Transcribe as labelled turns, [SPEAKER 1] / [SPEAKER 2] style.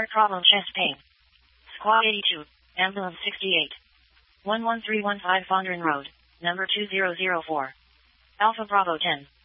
[SPEAKER 1] Heart problem, chest pain. Squaw 82, ambulance 68. 11315 Fondren Road, number 2004. Alpha Bravo 10.